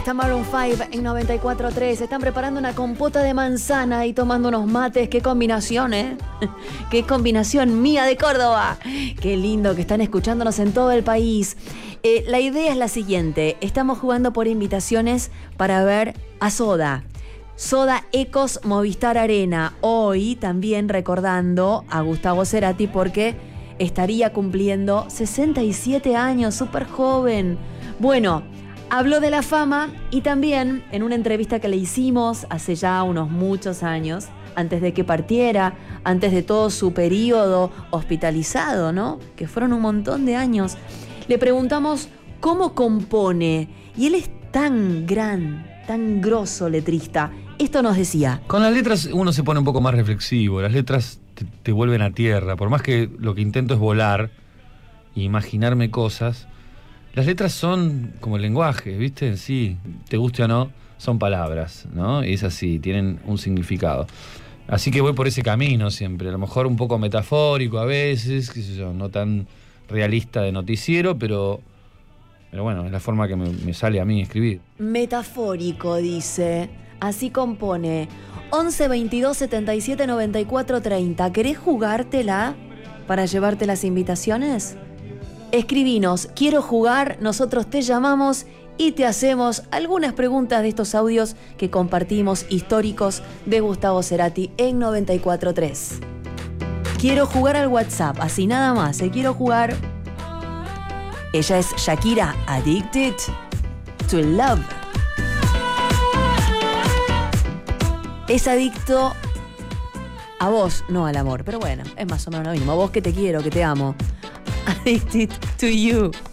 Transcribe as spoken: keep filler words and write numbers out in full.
está Maroon cinco en noventa y cuatro punto tres. Están preparando una compota de manzana y tomando unos mates. ¡Qué combinación, eh! ¡Qué combinación! Mía de Córdoba. ¡Qué lindo que están escuchándonos en todo el país! Eh, la idea es la siguiente. Estamos jugando por invitaciones para ver a Soda. Soda Ecos Movistar Arena. Hoy también recordando a Gustavo Cerati porque estaría cumpliendo sesenta y siete años, súper joven. Bueno, habló de la fama y también en una entrevista que le hicimos hace ya unos muchos años, antes de que partiera, antes de todo su periodo hospitalizado, ¿no? Que fueron un montón de años. Le preguntamos cómo compone y él es tan gran, tan grosso letrista. Esto nos decía. Con las letras uno se pone un poco más reflexivo, las letras te, te vuelven a tierra, por más que lo que intento es volar e imaginarme cosas, las letras son como el lenguaje, ¿viste? En sí, te guste o no, son palabras, ¿no? Y es así, tienen un significado. Así que voy por ese camino siempre, a lo mejor un poco metafórico a veces, qué sé yo, no tan realista de noticiero, pero, pero bueno, es la forma que me, me sale a mí escribir. Metafórico, dice. Así compone. once veintidós setenta y siete noventa y cuatro treinta. ¿Querés jugártela para llevarte las invitaciones? Escribinos, quiero jugar, nosotros te llamamos y te hacemos algunas preguntas de estos audios que compartimos históricos de Gustavo Cerati en noventa y cuatro punto tres. Quiero jugar al WhatsApp, así nada más, ¿eh? Quiero jugar. Ella es Shakira, Addicted to Love. Es adicto a vos, no al amor, pero bueno, es más o menos lo mismo. A vos que te quiero, que te amo. Addicted to you.